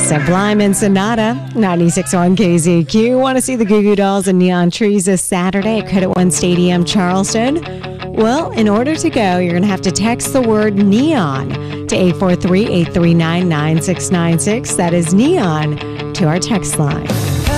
Sublime and Sonata, 96.1 KZQ. Want to see the Goo Goo Dolls and Neon Trees this Saturday at Credit One Stadium, Charleston? Well, in order to go, you're going to have to text the word neon to 843-839-9696. That is neon to our text line.